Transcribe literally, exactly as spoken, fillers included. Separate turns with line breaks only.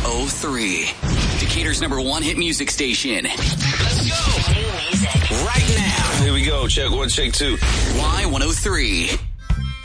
oh three. Decatur's number one hit music station.
Let's go.
New music. Right now.
Here we go. Check one, check two.
Y one oh three.